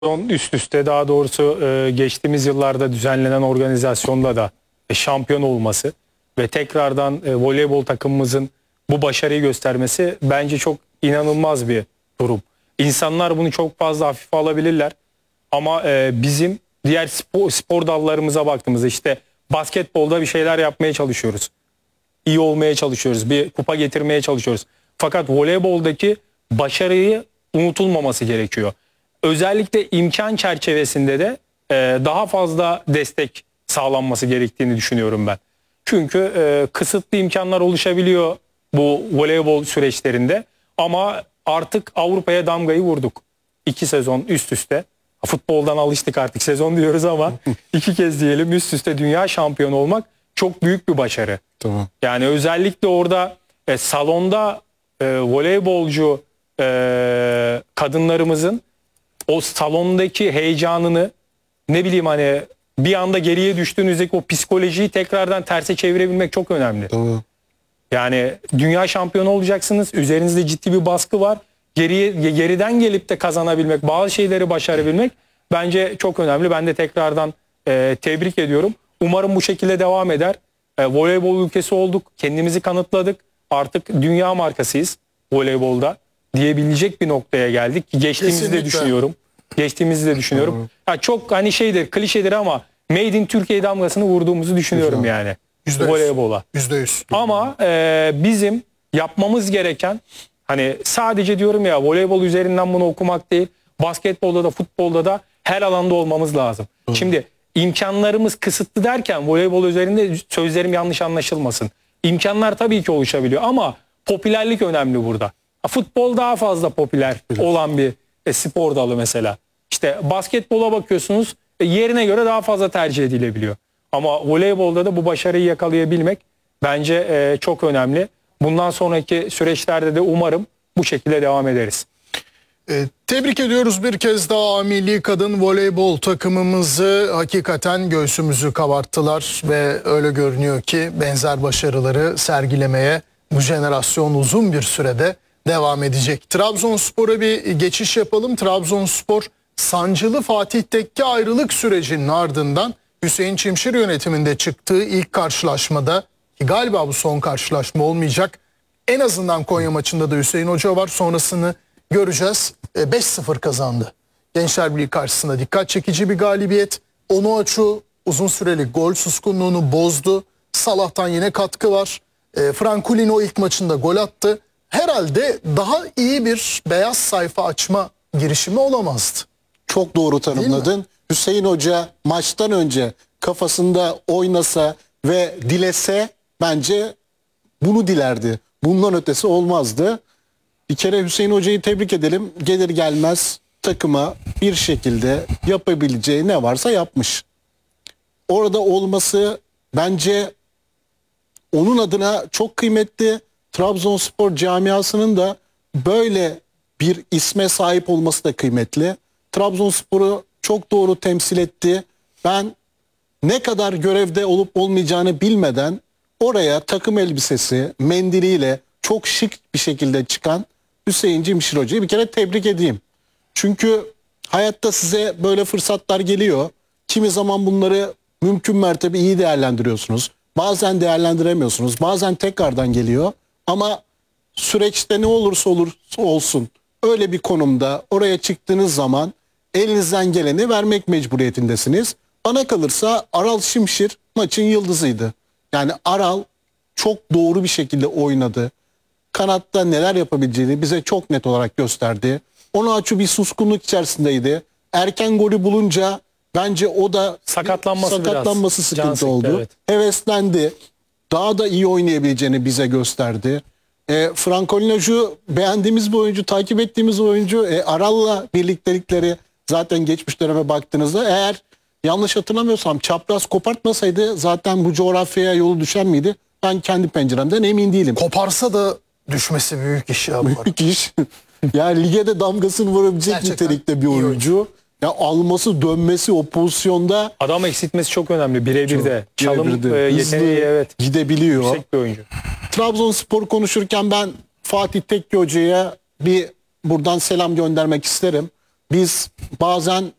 Üst üste daha doğrusu geçtiğimiz yıllarda düzenlenen organizasyonda da şampiyon olması ve tekrardan voleybol takımımızın bu başarıyı göstermesi bence çok inanılmaz bir durum. İnsanlar bunu çok fazla hafife alabilirler ama bizim diğer spor dallarımıza baktığımızda işte basketbolda bir şeyler yapmaya çalışıyoruz. İyi olmaya çalışıyoruz. Bir kupa getirmeye çalışıyoruz. Fakat voleyboldaki başarıyı unutulmaması gerekiyor. Özellikle imkan çerçevesinde de daha fazla destek sağlanması gerektiğini düşünüyorum ben. Çünkü kısıtlı imkanlar oluşabiliyor bu voleybol süreçlerinde ama artık Avrupa'ya damgayı vurduk. 2 sezon üst üste. Futboldan alıştık artık, sezon diyoruz ama 2 kez diyelim üst üste dünya şampiyonu olmak çok büyük bir başarı. Tamam. Yani özellikle orada salonda voleybolcu kadınlarımızın o salondaki heyecanını, ne bileyim hani bir anda geriye düştüğünüzdeki o psikolojiyi tekrardan terse çevirebilmek çok önemli. Tamam. Yani dünya şampiyonu olacaksınız. Üzerinizde ciddi bir baskı var. Geriden gelip de kazanabilmek, bazı şeyleri başarabilmek bence çok önemli. Ben de tekrardan tebrik ediyorum. Umarım bu şekilde devam eder. Voleybol ülkesi olduk. Kendimizi kanıtladık. Artık dünya markasıyız voleybolda diyebilecek bir noktaya geldik. Geçtiğimizi de düşünüyorum. Geçtiğimizi de düşünüyorum. Ya çok hani şeydir, klişedir ama Made in Türkiye damgasını vurduğumuzu düşünüyorum yani. Voleybola. %100. Ama bizim yapmamız gereken, hani sadece diyorum ya, voleybol üzerinden bunu okumak değil, basketbolda da futbolda da her alanda olmamız lazım. Şimdi imkanlarımız kısıtlı derken voleybol üzerinde sözlerim yanlış anlaşılmasın. İmkanlar tabii ki oluşabiliyor ama popülerlik önemli burada. Futbol daha fazla popüler olan bir spor dalı mesela. İşte basketbola bakıyorsunuz, yerine göre daha fazla tercih edilebiliyor. Ama voleybolda da bu başarıyı yakalayabilmek bence çok önemli. Bundan sonraki süreçlerde de umarım bu şekilde devam ederiz. Tebrik ediyoruz bir kez daha A Milli Kadın Voleybol takımımızı. Hakikaten göğsümüzü kabarttılar ve öyle görünüyor ki benzer başarıları sergilemeye bu jenerasyon uzun bir sürede devam edecek. Trabzonspor'a bir geçiş yapalım. Trabzonspor sancılı Fatih Tekke ayrılık sürecinin ardından Hüseyin Çimşir yönetiminde çıktığı ilk karşılaşmada, ki galiba bu son karşılaşma olmayacak, en azından Konya maçında da Hüseyin Hoca var, sonrasını göreceğiz. 5-0 kazandı. Gençler Birliği karşısında dikkat çekici bir galibiyet. Onuachu uzun süreli gol suskunluğunu bozdu. Salah'tan yine katkı var. Frankulino ilk maçında gol attı. Herhalde daha iyi bir beyaz sayfa açma girişimi olamazdı. Çok doğru tanımladın. Hüseyin Hoca maçtan önce kafasında oynasa ve dilese bence bunu dilerdi. Bundan ötesi olmazdı. Bir kere Hüseyin Hoca'yı tebrik edelim. Gelir gelmez takıma bir şekilde yapabileceği ne varsa yapmış. Orada olması bence onun adına çok kıymetli. Trabzonspor camiasının da böyle bir isme sahip olması da kıymetli. Trabzonspor'u çok doğru temsil etti. Ben ne kadar görevde olup olmayacağını bilmeden oraya takım elbisesi, mendiliyle çok şık bir şekilde çıkan Hüseyin Çimşir Hoca'yı bir kere tebrik edeyim. Çünkü hayatta size böyle fırsatlar geliyor. Kimi zaman bunları mümkün mertebe iyi değerlendiriyorsunuz. Bazen değerlendiremiyorsunuz. Bazen tekrardan geliyor. Ama süreçte ne olursa olsun öyle bir konumda oraya çıktığınız zaman elinizden geleni vermek mecburiyetindesiniz. Bana kalırsa Aral Şimşir maçın yıldızıydı. Yani Aral çok doğru bir şekilde oynadı. Kanatta neler yapabileceğini bize çok net olarak gösterdi. Onuachu bir suskunluk içerisindeydi. Erken golü bulunca bence o da sakatlanması sıkıntı oldu. Evet. Heveslendi. Daha da iyi oynayabileceğini bize gösterdi. Frankolino'cu beğendiğimiz bir oyuncu, takip ettiğimiz oyuncu. Aral'la birliktelikleri zaten geçmiş döneme baktığınızda, eğer yanlış hatırlamıyorsam çapraz kopartmasaydı zaten bu coğrafyaya yolu düşer miydi? Ben kendi penceremden emin değilim. Koparsa da düşmesi büyük iş ya. Büyük iş. Yani lige de damgasını vurabilecek Gerçekten nitelikte bir oyuncu. Ya alması, dönmesi o pozisyonda. Adam eksiltmesi çok önemli. Birebir de. Çalım Hızlı yeteneği, evet. gidebiliyor. Yüksek bir oyuncu. Trabzonspor konuşurken ben Fatih Tekke Hoca'ya bir buradan selam göndermek isterim. biz bazen